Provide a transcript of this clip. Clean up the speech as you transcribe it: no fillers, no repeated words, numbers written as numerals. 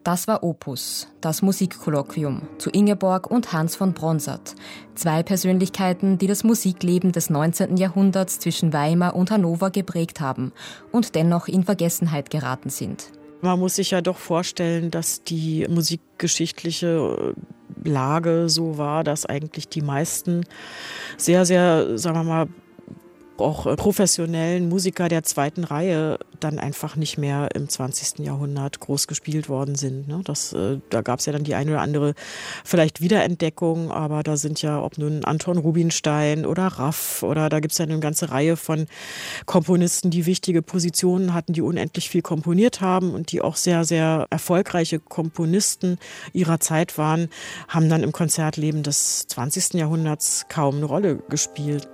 Das war Opus, das Musikkolloquium, zu Ingeborg und Hans von Bronsart. 2 Persönlichkeiten, die das Musikleben des 19. Jahrhunderts zwischen Weimar und Hannover geprägt haben und dennoch in Vergessenheit geraten sind. Man muss sich ja doch vorstellen, dass die musikgeschichtliche Lage so war, dass eigentlich die meisten sehr, sehr, sagen wir mal, auch professionellen Musiker der zweiten Reihe dann einfach nicht mehr im 20. Jahrhundert groß gespielt worden sind. Da gab es ja dann die eine oder andere vielleicht Wiederentdeckung, aber da sind ja, ob nun Anton Rubinstein oder Raff oder da gibt es ja eine ganze Reihe von Komponisten, die wichtige Positionen hatten, die unendlich viel komponiert haben und die auch sehr, sehr erfolgreiche Komponisten ihrer Zeit waren, haben dann im Konzertleben des 20. Jahrhunderts kaum eine Rolle gespielt.